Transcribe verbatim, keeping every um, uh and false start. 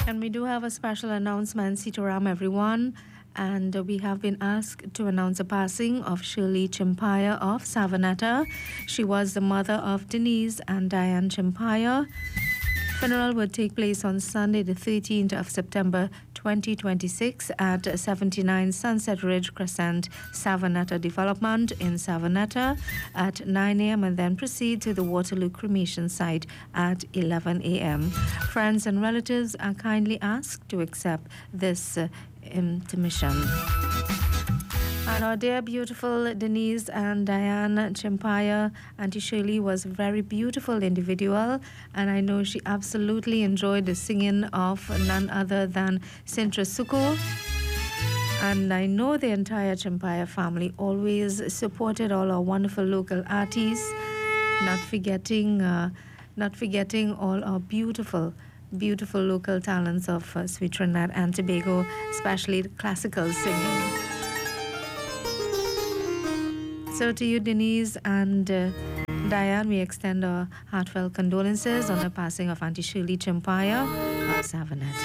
And we do have a special announcement, Sitaram, everyone. And we have been asked to announce the passing of Shirley Chimpaya of Savanetta. She was the mother of Denise and Diane Chimpaya. Funeral would take place on Sunday, the thirteenth of September twenty twenty-six at seventy-nine Sunset Ridge Crescent, Savanetta Development in Savanetta at nine a.m. and then proceed to the Waterloo cremation site at eleven a.m. Friends and relatives are kindly asked to accept this uh, intermission. And our dear beautiful Denise and Diane Chimpaya, Auntie Shirley was a very beautiful individual, and I know she absolutely enjoyed the singing of none other than Sintra Suko. And I know the entire Chimpaya family always supported all our wonderful local artists, not forgetting, uh, not forgetting all our beautiful beautiful local talents of uh, Sweet Trinidad and Tobago, especially the classical singing. So to you, Denise and uh, Diane, we extend our heartfelt condolences on the passing of Auntie Shirley Chimpaya of Savanetta.